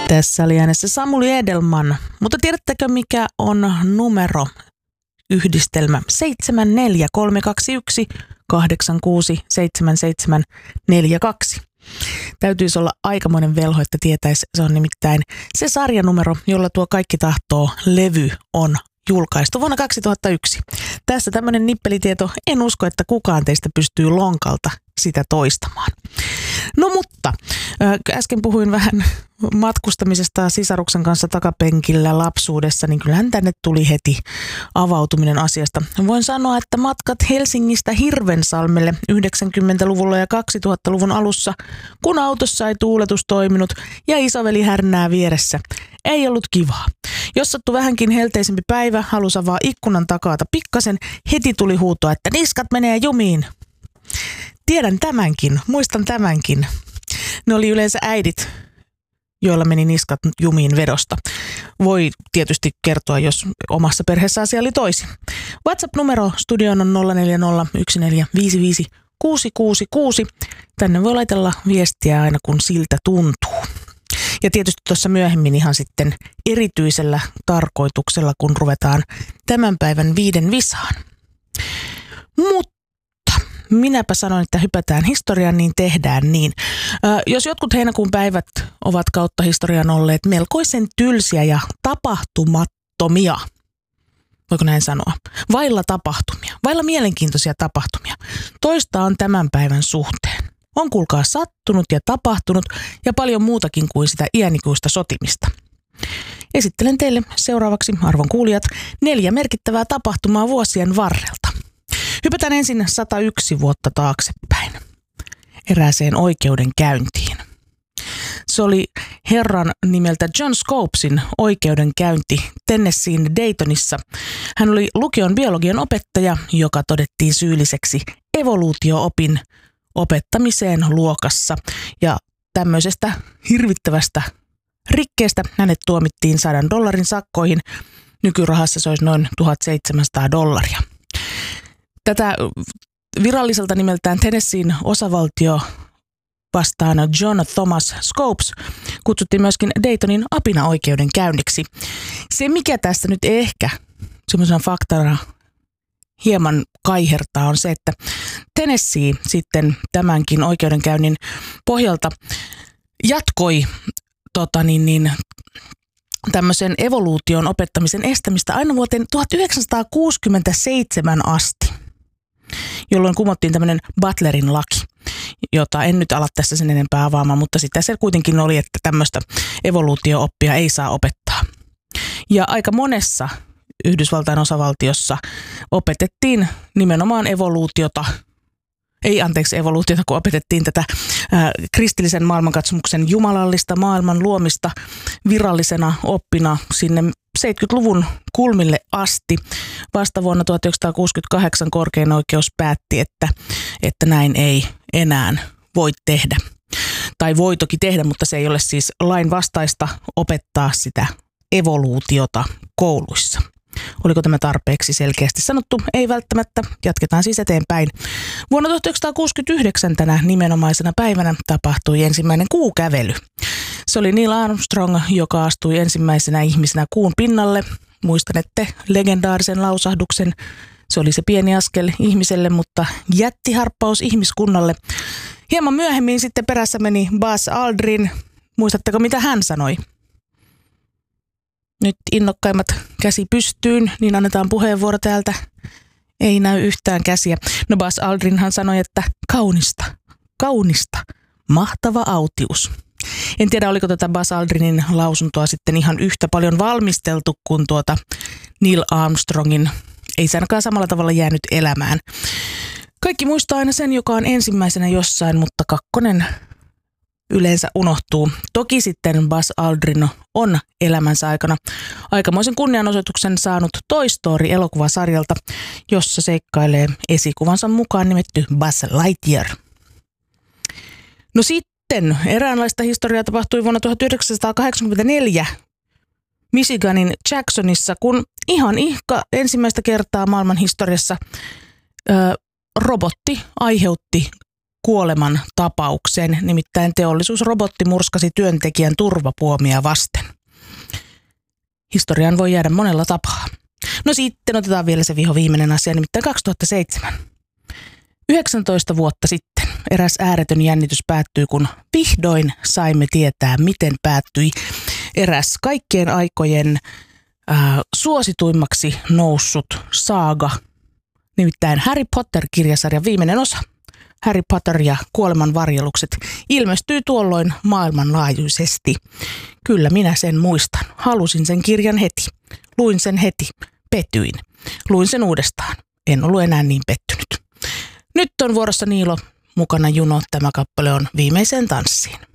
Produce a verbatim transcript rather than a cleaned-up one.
Tässä oli äänessä Samuli Edelman, mutta tiedättekö mikä on numero? Yhdistelmä seitsemän neljä kolme kaksi yksi kahdeksan kuusi seitsemän seitsemän neljä kaksi. Täytyisi olla aikamoinen velho, että tietäisi. Se on nimittäin se sarjanumero, jolla tuo Kaikki tahtoo -levy on julkaistu vuonna kaksituhattayksi. Tässä tämmöinen nippelitieto. En usko, että kukaan teistä pystyy lonkalta sitä toistamaan. No mutta, äsken puhuin vähän matkustamisesta sisaruksen kanssa takapenkillä lapsuudessa, niin kyllähän tänne tuli heti avautuminen asiasta. Voin sanoa, että matkat Helsingistä Hirvensalmelle yhdeksänkymmentäluvulla ja kaksituhattaluvun alussa, kun autossa ei tuuletus toiminut ja isoveli härnää vieressä, ei ollut kivaa. Jos sattui vähänkin helteisempi päivä, halusi avaa ikkunan takaata pikkasen, heti tuli huutoa, että niskat menee jumiin. Tiedän tämänkin, muistan tämänkin. Ne oli yleensä äidit, joilla meni niskat jumiin vedosta. Voi tietysti kertoa, jos omassa perheessä asia oli toisin. WhatsApp-numero studioon on nolla neljä nolla yksi neljä viisi viisi kuusi kuusi kuusi. Tänne voi laitella viestiä aina kun siltä tuntuu. Ja tietysti tuossa myöhemmin ihan sitten erityisellä tarkoituksella, kun ruvetaan tämän päivän viiden visaan. Mutta minäpä sanoin, että hypätään historiaan, niin tehdään niin. Ö, jos jotkut heinäkuun päivät ovat kautta historian olleet melkoisen tylsiä ja tapahtumattomia, voiko näin sanoa, vailla tapahtumia, vailla mielenkiintoisia tapahtumia, toista on tämän päivän suhteen. On kuulkaa sattunut ja tapahtunut ja paljon muutakin kuin sitä iänikuista sotimista. Esittelen teille seuraavaksi, arvon kuulijat, neljä merkittävää tapahtumaa vuosien varrelta. Hypätään ensin sata yksi vuotta taaksepäin, erääseen oikeudenkäyntiin. Se oli herran nimeltä John Scopesin oikeudenkäynti Tennesseein Daytonissa. Hän oli lukion biologian opettaja, joka todettiin syylliseksi evoluutio-opin opettamiseen luokassa. Ja tämmöisestä hirvittävästä rikkeestä hänet tuomittiin sadan dollarin sakkoihin. Nykyrahassa se olisi noin tuhatseitsemänsataa dollaria. Tätä viralliselta nimeltään Tennesseein osavaltio vastaan John Thomas Scopes kutsuttiin myöskin Daytonin apinaoikeudenkäynniksi. Se, mikä tässä nyt ehkä semmoisena faktana hieman kaihertaa, on se, että Tennessee sitten tämänkin oikeudenkäynnin pohjalta jatkoi tota niin, niin, tämmöisen evoluution opettamisen estämistä aina vuoteen tuhatyhdeksänsataakuusikymmentäseitsemän asti, jolloin kumottiin tämmöinen Butlerin laki, jota en nyt ala tässä sen enempää avaamaan, mutta sitä se kuitenkin oli, että tämmöistä evoluutio-oppia ei saa opettaa. Ja aika monessa Yhdysvaltain osavaltiossa opetettiin nimenomaan evoluutiota, ei anteeksi evoluutiota, kun opetettiin tätä ää, kristillisen maailmankatsomuksen jumalallista maailman luomista virallisena oppina sinne seitsemänkymmentäluvun kulmille asti. Vasta vuonna tuhatyhdeksänsataakuusikymmentäkahdeksan korkein oikeus päätti, että, että näin ei enää voi tehdä. Tai voi toki tehdä, mutta se ei ole siis lain vastaista opettaa sitä evoluutiota kouluissa. Oliko tämä tarpeeksi selkeästi sanottu? Ei välttämättä. Jatketaan siis eteenpäin. Vuonna tuhatyhdeksänsataakuusikymmentäyhdeksän tänä nimenomaisena päivänä tapahtui ensimmäinen kuukävely. Se oli Neil Armstrong, joka astui ensimmäisenä ihmisenä kuun pinnalle. Muistanette legendaarisen lausahduksen. Se oli se pieni askel ihmiselle, mutta jättiharppaus ihmiskunnalle. Hieman myöhemmin sitten perässä meni Buzz Aldrin. Muistatteko, mitä hän sanoi? Nyt innokkaimmat käsi pystyyn, niin annetaan puheenvuoro täältä. Ei näy yhtään käsiä. No Buzz Aldrinhan sanoi, että kaunista, kaunista, mahtava autius. En tiedä, oliko tätä Buzz Aldrinin lausuntoa sitten ihan yhtä paljon valmisteltu kuin tuota Neil Armstrongin. Ei se ainakaan samalla tavalla jäänyt elämään. Kaikki muistaa aina sen, joka on ensimmäisenä jossain, mutta kakkonen yleensä unohtuu. Toki sitten Buzz Aldrin on elämänsä aikana aikamoisen kunnianosoituksen saanut Toy Story-elokuvasarjalta, jossa seikkailee esikuvansa mukaan nimetty Buzz Lightyear. No sitten eräänlaista historiaa tapahtui vuonna tuhatyhdeksänsataakahdeksankymmentäneljä Michiganin Jacksonissa, kun ihan ihka ensimmäistä kertaa maailman historiassa ö, robotti aiheutti kuoleman tapaukseen, nimittäin teollisuusrobotti murskasi työntekijän turvapuomia vasten. Historiaan voi jäädä monella tapaa. No sitten otetaan vielä se viho viimeinen asia, nimittäin kaksituhattaseitsemän. yhdeksäntoista vuotta sitten eräs ääretön jännitys päättyi, kun vihdoin saimme tietää, miten päättyi eräs kaikkien aikojen äh, suosituimmaksi noussut saaga, nimittäin Harry Potter-kirjasarjan viimeinen osa. Harry Potter ja kuoleman varjelukset ilmestyi tuolloin maailmanlaajuisesti. Kyllä minä sen muistan. Halusin sen kirjan heti. Luin sen heti. Petyin. Luin sen uudestaan. En ollut enää niin pettynyt. Nyt on vuorossa Niilo, mukana Juno. Tämä kappale on Viimeiseen tanssiin.